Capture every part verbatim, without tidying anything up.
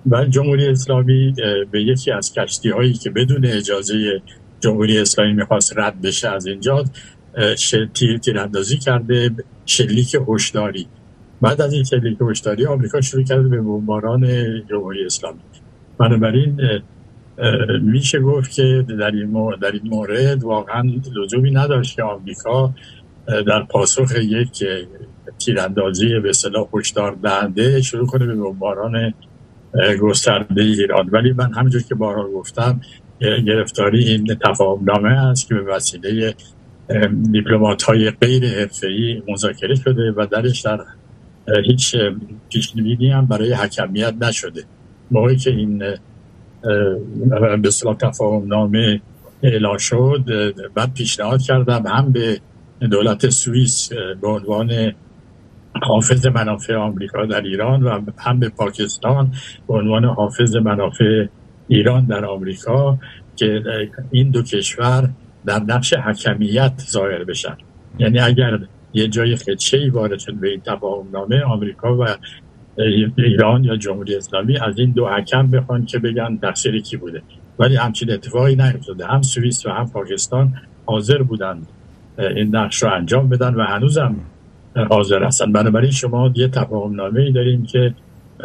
و جمهوری اسلامی به یکی از کشتی هایی که بدون اجازه جمهوری اسلامی میخواست رد بشه از اینجا تیر تیراندازی کرده، شلیک هشداری. بعد از این شلیک هشداری آمریکا شروع کرده به بمباران جمهوری اسلامی. بنابراین میشه گفت که در این مورد, در این مورد واقعا لزومی نداشت که آمریکا در پاسخ یک تیراندازی به اصطلاح هشدار دهنده شروع کنه به بمباران گسترده ایران. ولی من همونجور که بارها گفتم گرفتاری این تفاهمنامه است که به وسیله دیپلمات‌های غیر حرفه‌ای مذاکره شده و درش در هیچ پیش‌بینی هم برای حکمیت نشده. موقعی که این به اصطلاح تفاهمنامه اعلان شد، بعد پیشنهاد کردم هم به دولت سوئیس به عنوان حافظ منافع آمریکا در ایران و هم به پاکستان به عنوان حافظ منافع ایران در آمریکا که این دو کشور در نقش حکمیت ظاهر بشن. یعنی اگر یه جای خدشه‌ای وارد شد به این تفاهمنامه، آمریکا و ایران یا جمهوری اسلامی از این دو حکم بخوان که بگن تقصیر کی بوده. ولی همچین اتفاقی نیفتاده. هم سوئیس و هم پاکستان حاضر بودند این نقش رو انجام بدن و هنوزم حاضر هستن. بنابراین شما یه تفاهمنامه‌ای داریم که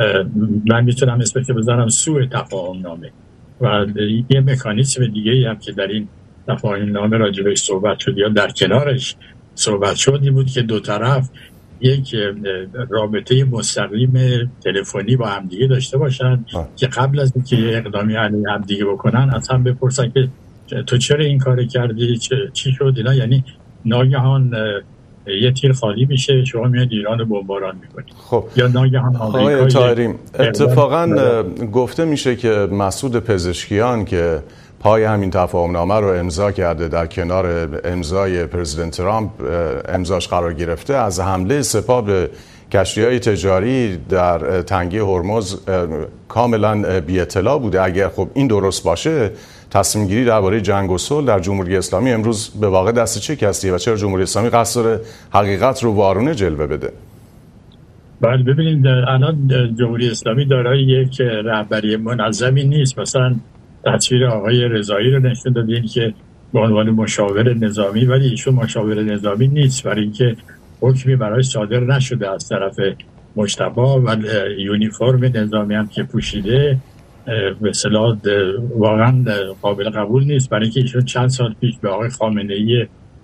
من میتونم اسمش بذارم سوء تفاهمنامه و یه مکانیزم دیگه‌ای هم که در این تفاهمنامه راجع بهش صحبت شد یا در کنارش صحبت شد این بود که دو طرف یک رابطه مستقیم تلفنی با همدیگه داشته باشن که قبل از اینکه اقدامی علیه همدیگه بکنن از هم بپرسن که تو چرا این کار کردی، چی شد اینا. یعنی ناگهان یه تیر خالی میشه، شما میاد ایران رو بمباران میکنید. خب یا ناگهان آقای طاهری، اتفاقا گفته میشه که مسعود پزشکیان که پای همین تفاهمنامه رو امضا کرده در کنار امضای پرزیدنت ترامپ امضاش قرار گرفته، از حمله سپاه به کشتی‌های تجاری در تنگه هرمز کاملا بی اطلاع بوده. اگر خب این درست باشه، تصمیم گیری درباره جنگ و صلح در جمهوری اسلامی امروز به واقع دست چه کسیه و چرا جمهوری اسلامی قصد داره حقیقت رو وارونه جلوه بده؟ بله ببینید، الان جمهوری اسلامی دارای یک رهبری منظمی نیست. مثلا تصویر آقای رضایی رو نشون دادین که به عنوان مشاور نظامی، ولی ایشون مشاور نظامی نیست، برای اینکه حکمی برای صادر نشده از طرف مجتبی و یونیفرم نظامی هم که پوشیده به اصطلاح واقعا قابل قبول نیست. برای اینکه ایشون چند سال پیش به آقای خامنه‌ای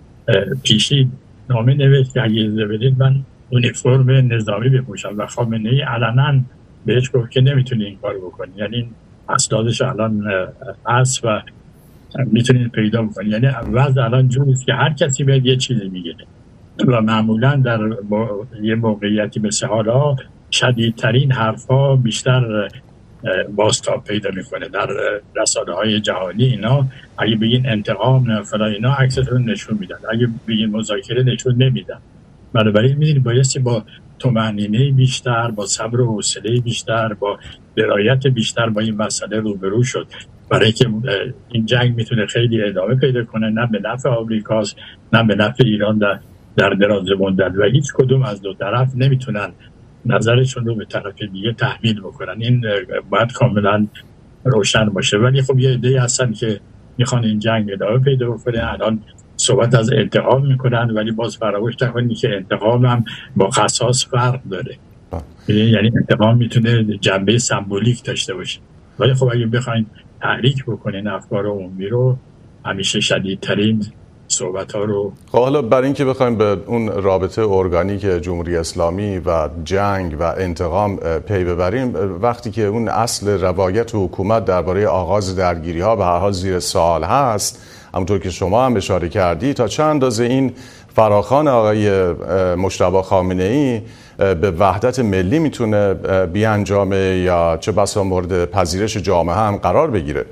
پیشی نامه نوشت که اگه اجازه بدید من یونیفرم نظامی بپوشم و خامنه‌ای علنا بهش گفت که نمیتونی این کارو بکنی. یعنی اسنادش الان هست و میتونید پیدا بکنید. یعنی وضع الان جوریست که هر کسی باید یه چیزی میگه و معمولا در یه موقعیتی مثل حالا شدیدترین حرفا بیشتر بازتاب پیدا میکنه. در رسانه‌های جهانی اینا اگه بگین انتقام فلان اینا عکسشون نشون میدن، اگه بگین مذاکره نشون نمیدن. بنابراین میدونید بایستی با طمأنینه بیشتر، با صبر و حوصله بیشتر، با درایت بیشتر با این مسئله روبرو شد، برای که این جنگ میتونه خیلی ادامه پیدا کنه، نه به نفع آمریکاست نه به نفع ایران در در دراز مدت و هیچ کدوم از دو طرف نمیتونن نظرشون رو به طرف دیگه تحمیل بکنن. این باید کاملا روشن باشه. ولی خب یه عده‌ای هستن که میخوان این جنگ ادامه پیدا بکنه. الان صحبت از انتقام میکنن، ولی باز فراموش نکنید که انتقام هم با قصاص فرق داره. یعنی انتقام میتونه جنبه سمبولیک داشته باشه، ولی خب اگه بخواید تحریک بکنین افکار عمومی رو، همیشه شدیدترین صحبت ها رو. خب حالا برای اینکه بخوایم به اون رابطه ارگانیک جمهوری اسلامی و جنگ و انتقام پی ببریم، وقتی که اون اصل روایت و حکومت درباره آغاز درگیری ها به هر حال زیر سوال هست، همونطور که شما هم اشاره کردی، تا چند اندازه این فراخوان آقای مجتبی خامنه‌ای به وحدت ملی میتونه بیانجامه یا چه بسا مورد پذیرش جامعه هم قرار بگیره؟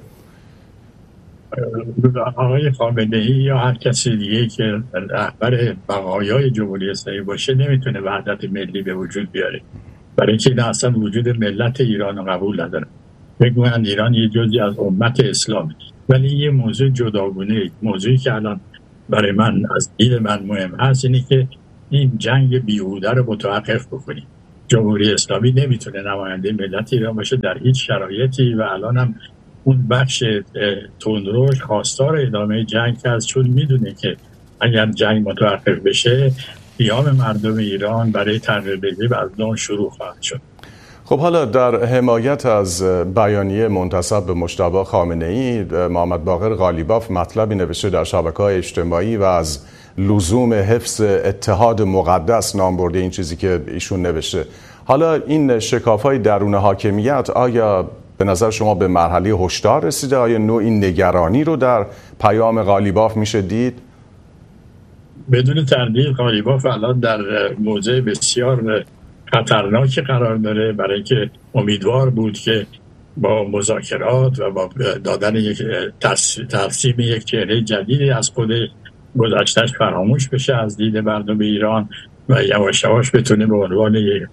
آقای خامنه‌ای یا هر کسی دیگه که رهبر بقایای جمهوری اسلامی باشه نمیتونه وحدت ملی به وجود بیاره، برای اینکه این اصلا وجود ملت ایران رو قبول نداره. فکر می‌کنن ایران یه جزئی از امت اسلامه. ولی یه موضوع جداگونه، موضوعی که الان برای من از دید من مهم هست اینه که این جنگ بیهوده رو متوقف بکنیم. جمهوری اسلامی نمیتونه نماینده ملت ایران باشه در هیچ شرایطی و الان هم اون بخش تندروش خواستار ادامه جنگ هست، چون میدونه که اگر جنگ متوقف بشه قیام مردم ایران برای تغییر رژیم از نو شروع خواهد شد. خب حالا در حمایت از بیانیه منتسب به مجتبی خامنه‌ای، محمد باقر قالیباف مطلبی نوشته در شبکه‌های اجتماعی و از لزوم حفظ اتحاد مقدس نام برده این چیزی که ایشون نوشته. حالا این شکاف‌های درون حاکمیت آیا به نظر شما به مرحله هشدار رسیده؟ آیا نوعی نگرانی رو در پیام قالیباف میشه دید؟ بدون تردید قالیباف الان در موضع بسیار خطرناکی قرار داره، برای که امیدوار بود که با مذاکرات و با دادن یک ترسیم یک چهره جدیدی از خود گذشته‌اش فراموش بشه از دید مردم ایران و یواش یواش بتونه به عنوان یک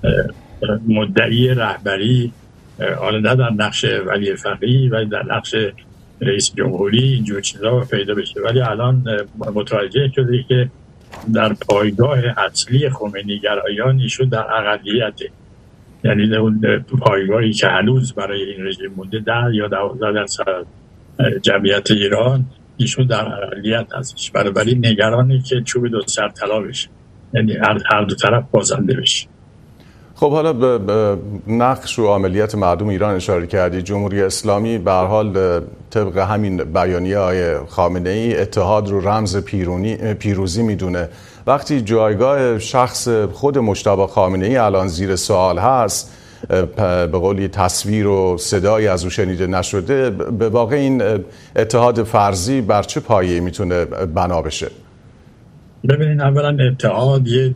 مدعی رهبری، حالا نه در نقش ولی فقیه و در نقش رئیس جمهوری اینجور چیزا پیدا بشه. ولی الان متوجه شده که در پایگاه اصلی خمینی‌گرایان ایشون در اقلیته، یعنی اون پایگاهی که هنوز برای این رژیم مونده ده یا دوازده درصد جمعیت ایران، ایشون در اقلیت هستش. بنابراین نگرانی که چوب دو سر طلا بشه، یعنی هر دو طرف بازنده بشه. خب حالا به نقش و عملیات مردم ایران اشاره کردی. جمهوری اسلامی به هر حال طبق همین بیانیه های خامنه‌ای اتحاد رو رمز پیرونی پیروزی میدونه. وقتی جایگاه شخص خود مجتبی خامنه‌ای الان زیر سوال هست، به قولی تصویر و صدایی از او شنیده نشده، به واقع این اتحاد فرضی بر چه پایه‌ای میتونه بنا بشه؟ ببینید، اولا اتحاد یه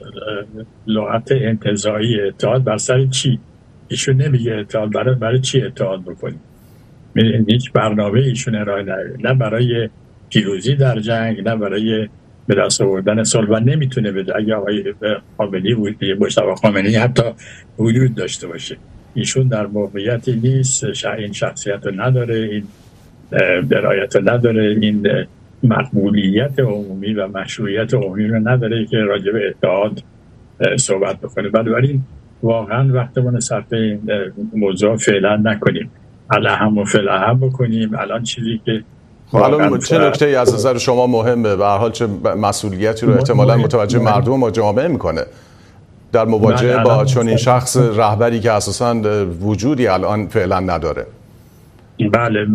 لغت انتزاعی، اتحاد بر سر چی؟ ایشون نمیگه اتحاد برای برای چی اتحاد بکنیم. هیچ برنامه ایشون ارائه نمیده، نه برای پیروزی در جنگ، نه برای به دست آوردن صلح، و نمیتونه بده. اگه آقای خامنه‌ای مجتبی خامنه‌ای حتی وجود داشته باشه، ایشون در موقعیتی نیست، این شخصیت رو نداره، این درایت رو نداره، این مقبولیت عمومی و مشروعیت عمومی رو نداره که راجع به اتحاد صحبت بکنه. بنابراین واقعا وقتمون صرف این موضوع فعلا نکنیم، الهم و فلهم بکنیم. الان چیزی که الان چه نکته از نظر شما مهمه؟ به هر حال چه مسئولیتی رو احتمالاً متوجه مردم و جامعه میکنه در مواجهه با چون این شخص رهبری که اساساً وجودی الان فعلا نداره؟ بله،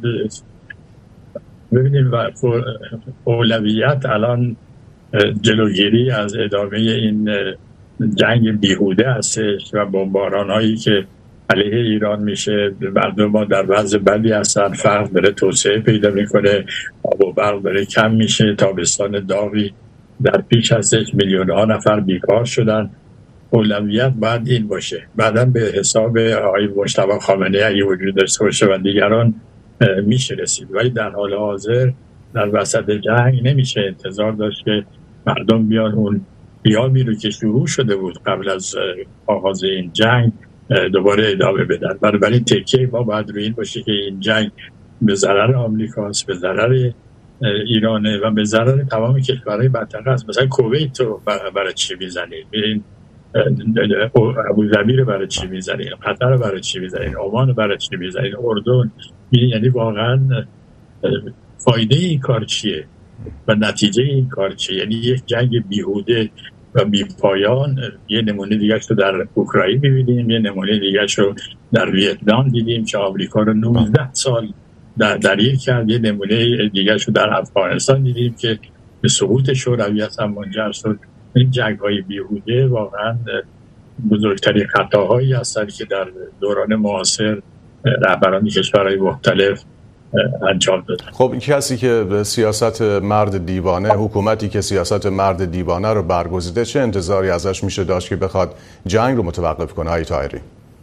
ببینید، اولویت الان جلوگیری از ادامه این جنگ بیهوده هستش و بمباران هایی که علیه ایران میشه. مردم ما در وضع بدی هستن، فقر داره توسعه پیدا میکنه، آب و برق داره کم میشه، تابستان داغی در پیش هستش، میلیون ها نفر بیکار شدن. اولویت باید این باشه. بعداً به حساب آقای مجتبی خامنه‌ای اگه وجود داشته باشه و دیگران میشه رسید. ولی در حال حاضر در وسط جنگ نمیشه انتظار داشت که مردم بیان اون قیامی رو که شروع شده بود قبل از آغاز این جنگ دوباره ادامه بدن. بنابراین تکیه ما باید روی این باشه که این جنگ به ضرر آمریکاست، به ضرر ایرانه و به ضرر تمام کشورهای منطقه است. مثلا کویت رو برای چی میزنید؟ میرین ابوظبی رو برای چی میزنید؟ قطر رو برای چی میزنید؟ عمان رو برای چی میزنید؟ اردن؟ یعنی واقعا فایده این کار چیه و نتیجه این کار چیه؟ یعنی یک جنگ بیهوده و بی پایان. یه نمونه دیگه رو در اوکراین می‌بینیم، یه نمونه دیگه رو در ویتنام دیدیم که آمریکا رو نوزده سال در درگیر کرد، یه نمونه دیگه رو در افغانستان دیدیم که به سقوط شورویت هم منجر شد. این جنگ‌های بیهوده واقعا بزرگترین خطاهایی هستند که در دوران معاصر رهبران کشورهای مختلف انجام دادن. خب کسی که سیاست مرد دیوانه، حکومتی که سیاست مرد دیوانه رو برگزیده، چه انتظاری ازش میشه داشت که بخواد جنگ رو متوقف کنه آقای طاهری؟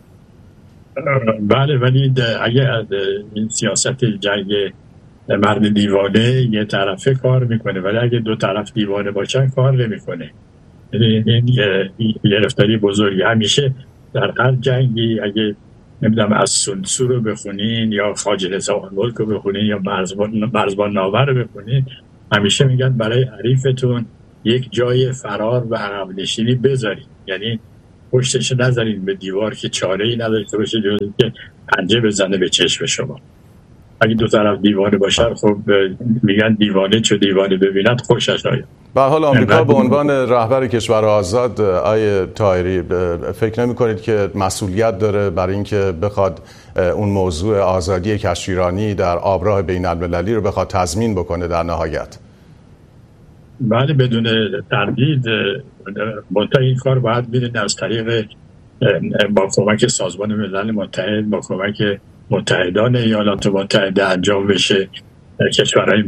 بله، ولی اگه این سیاست جنگ مرد دیوانه یه طرفه کار میکنه، ولی اگه دو طرف دیوانه باشن کار نمیکنه. این گرفتاری بزرگی همیشه در هر جنگی، اگه نمیدونم از سونسو رو بخونین یا خواجه رضا ملک رو بخونین یا مرزبان ناور رو بخونین، همیشه میگن برای حریفتون یک جای فرار و عقب نشینی بذارید. یعنی پشتش نذارید به دیوار که چاره ای نداشته باشه جز که پنجه بزنه به چشم شما. اگه دو طرف دیوانه باشه خب میگن دیوانه چو دیوانه ببیند خوشش آید. به حال آمریکا به عنوان رهبر کشور آزاد آیه طاهری فکر نمی کنید که مسئولیت داره برای اینکه بخواد اون موضوع آزادی کشتیرانی در آبراه بین المللی رو بخواد تضمین بکنه در نهایت؟ بله بدون تردید، منتها این کار باید ببینید از طریق با کمک سازمان ملل متحد، با کمک متحدان ایالات متحده انجام بشه. کشورهای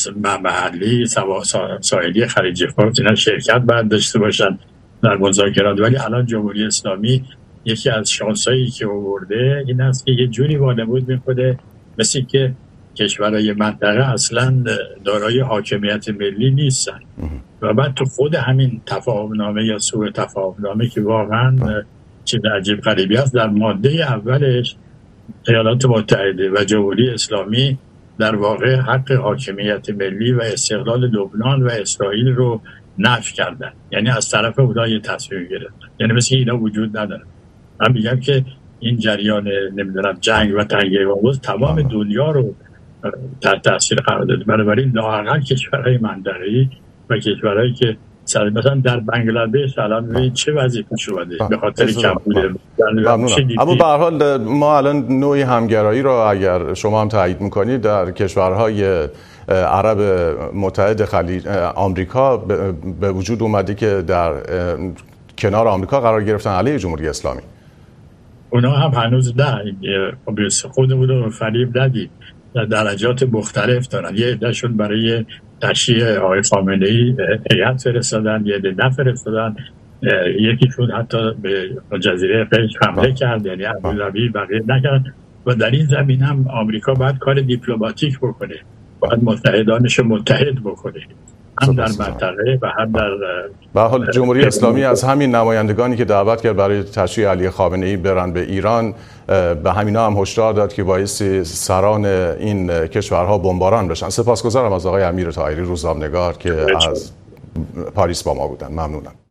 محلی ساحلی خلیج فارس اینا شرکت باید داشته باشن در مذاکرات. ولی الان جمهوری اسلامی یکی از شانسایی که آورده این است که یه جوری وانمود میکنه مثل که کشورهای منطقه اصلا دارای حاکمیت ملی نیستن و بعد تو خود همین تفاهمنامه یا سوء تفاهمنامه که واقعا چیز عجیب غریبی است، در ماده اولش ایالات متحده و جمهوری اسلامی در واقع حق حاکمیت ملی و استقلال لبنان و اسرائیل رو نفی کردن، یعنی از طرف اونها یه تصمیم گرفتن، یعنی مثل اینا وجود نداره. من میگم که این جریان نمیدونم جنگ و تنگه آغاز تمام دنیا رو تحت تاثیر قرار داده. بنابراین لااقل کشورهای منطقه‌ای و کشورهایی که مثلا در بنگلادش الان ببینید چه وضعی پیش اومده به خاطر کمبود. اما به هر حال ما الان نوعی همگرایی رو اگر شما هم تایید میکنید در کشورهای عرب متحد خلیج آمریکا به وجود اومده که در کنار آمریکا قرار گرفتن علیه جمهوری اسلامی. اونا هم هنوز نه، خودمون رو فریب ندید، در درجات مختلف دارن. یه عدهشون برای تشییع آقای خامنه‌ای هیئت فرستادن، یه عده نفرستادن، یکیشون حتی به جزیره قرش حمله کرد، یعنی ابوظبی بقیه نکرد. و در این زمین هم آمریکا باید کار دیپلماتیک بکنه، باید متحدانش متحد بکنه، هم در منطقه و هم در به حال جمهوری اسلامی از همین نمایندگانی که دعوت کرد برای تشییع علی خامنه‌ای برن به ایران، به همینا هم هشدار داد که بایستی سران این کشورها بمباران بشن. سپاسگزارم از آقای امیر طاهری روزنامه‌نگار که از پاریس با ما بودن. ممنونم.